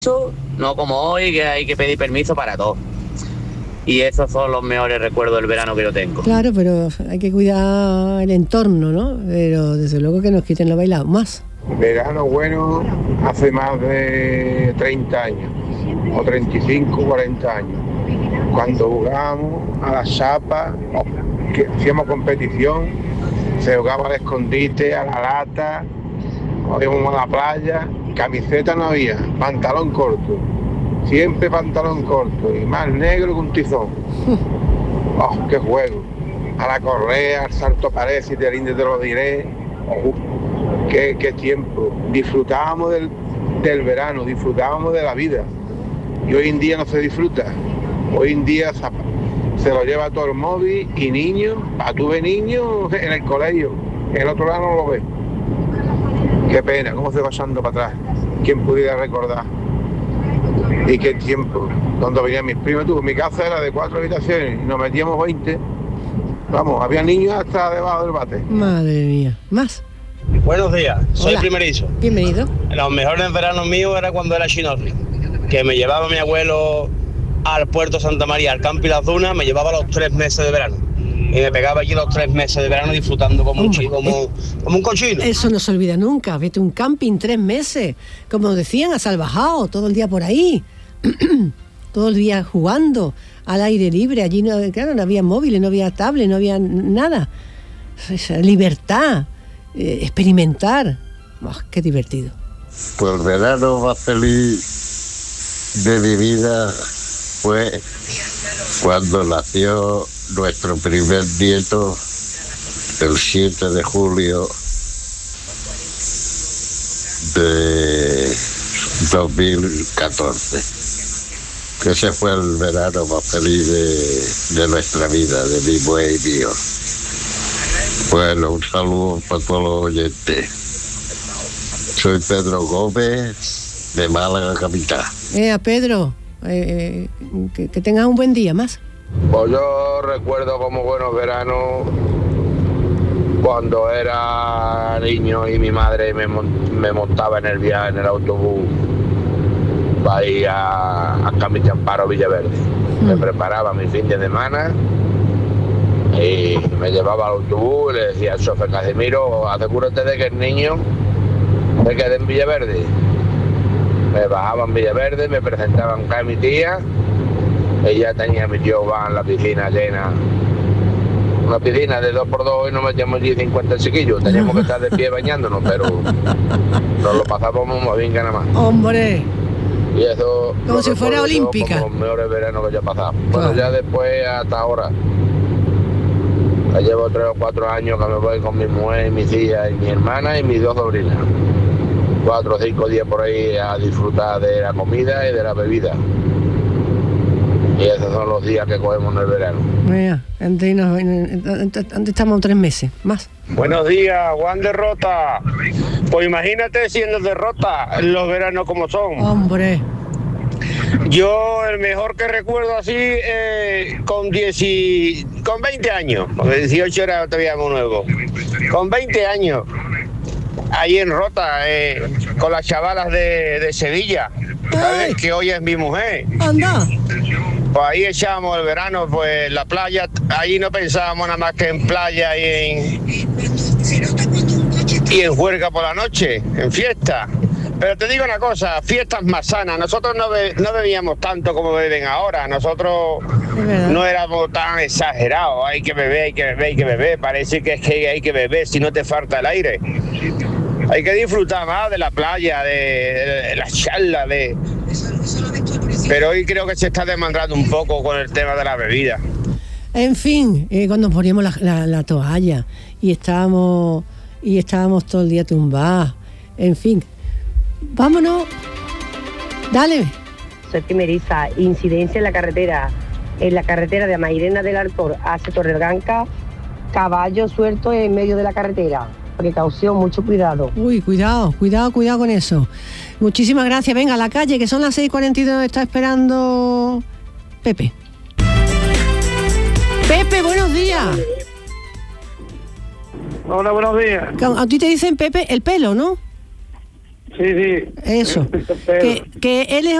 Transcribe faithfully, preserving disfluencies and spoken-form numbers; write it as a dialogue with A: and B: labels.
A: No como hoy, que hay que pedir permiso para todo. Y esos son los mejores recuerdos del verano que yo tengo.
B: Claro, pero hay que cuidar el entorno, ¿no? Pero desde luego que nos quiten lo bailado más.
C: Verano bueno hace más de treinta años, o treinta y cinco, cuarenta años, cuando jugábamos a la chapa, que hacíamos competición, se jugaba al escondite, a la lata, o íbamos a la playa, camiseta no había, pantalón corto, siempre pantalón corto, y más negro que un tizón. ¡Oh, qué juego! A la correa, al salto pared, si te rinde te lo diré. Oh, qué, qué tiempo. Disfrutábamos del, del verano, disfrutábamos de la vida. Y hoy en día no se disfruta. Hoy en día se, se lo lleva todo el móvil y niños, para tú ver niños en el colegio, en el otro lado no lo ves. Qué pena, cómo se va pasando para atrás. ¿Quién pudiera recordar? Y qué tiempo, cuando venían mis primos, tú, mi casa era de cuatro habitaciones y nos metíamos veinte. Vamos, había niños hasta debajo del bate.
B: Madre mía, ¿más?
D: Buenos días, soy
B: Hola.
D: primerizo.
B: Bienvenido.
D: Los mejores veranos míos era cuando era chinorri, que me llevaba mi abuelo al puerto Santa María, al campo y las dunas, me llevaba los tres meses de verano. Y me pegaba allí los tres meses de verano disfrutando como, un, como, como un cochino.
B: Eso no se olvida nunca. Vete a un camping tres meses, como decían, a salvajao, todo el día por ahí. Todo el día jugando al aire libre. Allí no, claro, no había móviles, no había tablet, no había nada. Esa libertad, eh, experimentar. Oh, qué divertido.
E: Pues el verano más feliz de mi vida fue cuando nació nuestro primer nieto, el siete de julio de dos mil catorce. Ese fue el verano más feliz de, de nuestra vida, de mi mujer y mío. Bueno, un saludo para todos los oyentes. Soy Pedro Gómez, de Málaga capital.
B: Eh, a Pedro, eh, eh, que, que tengas un buen día más.
C: Pues yo recuerdo como buenos veranos cuando era niño y mi madre me, me montaba en el viaje, en el autobús, para ir a, a Camino Amparo, Villaverde. Mm. Me preparaba mi fin de semana y me llevaba al autobús y le decía al chofer: Casimiro, asegúrate de que el niño se quede en Villaverde. Me bajaba en Villaverde, me presentaban acá a mi tía. Ella tenía mi tío va en la piscina llena, una piscina de dos por dos y nos metíamos allí cincuenta chiquillos. Teníamos que estar de pie bañándonos, pero nos lo pasábamos muy bien que nada más.
B: ¡Hombre!
C: Y eso
B: como si fuera olímpica.
C: Como los mejores veranos que yo he pasado. Bueno, ah. ya después hasta ahora. Ya llevo tres o cuatro años que me voy con mi mujer, mis hijas y mi hermana y mis dos sobrinas. Cuatro o cinco días por ahí a disfrutar de la comida y de la bebida. Y esos son los días que cogemos en el verano.
B: Mira, antes estamos tres meses, más.
D: Buenos días, Juan Derrota. Pues imagínate siendo derrota los veranos como son.
B: Hombre.
D: Yo el mejor que recuerdo así eh, con diez y, con veinte años, porque dieciocho era todavía muy nuevo. Con veinte años, ahí en Rota, eh, con las chavalas de, de Sevilla, ¿sabes? Que hoy es mi mujer.
B: Anda.
D: Pues ahí echábamos el verano, pues la playa, ahí no pensábamos nada más que en playa y en, y en juerga por la noche, en fiesta. Pero te digo una cosa, fiestas más sanas. Nosotros no, be, no bebíamos tanto como beben ahora. Nosotros no éramos tan exagerados. Hay que beber, hay que beber, hay que beber. Parece que es que hay que beber si no te falta el aire. Hay que disfrutar más de la playa, de, de, de las charlas, de... Pero hoy creo que se está demandando un poco con el tema de la bebida.
B: En fin, eh, cuando poníamos la, la, la toalla y estábamos, y estábamos todo el día tumbados. En fin, vámonos. Dale.
F: Soy primeriza. Incidencia en la carretera. En la carretera de Mairena del Alcor hacia Torreblanca, caballo suelto en medio de la carretera. Precaución, mucho cuidado.
B: Uy, cuidado, cuidado, cuidado con eso. Muchísimas gracias. Venga, a la calle, que son las seis cuarenta y dos, está esperando Pepe. Pepe, buenos días.
G: Hola, buenos días.
B: A ti te dicen Pepe el pelo, ¿no?
G: Sí, sí.
B: Eso. que, que él es